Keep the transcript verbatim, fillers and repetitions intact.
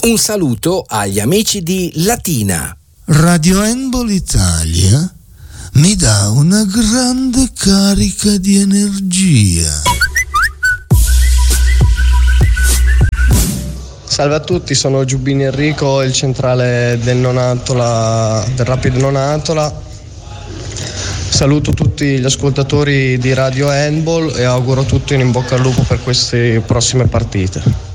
Un saluto agli amici di Latina. Radio Handball Italia mi dà una grande carica di energia. Salve a tutti, sono Giubbini Enrico, il centrale del Nonantola, del Rapido Nonantola. Saluto tutti gli ascoltatori di Radio Handball e auguro tutti un in bocca al lupo per queste prossime partite.